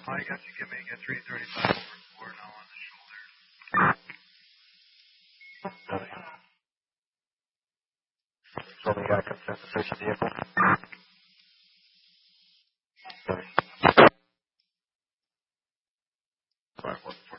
I guess you give me a 335 over 4 now on the shoulder. So we got consent to search the vehicle. Sorry. 514.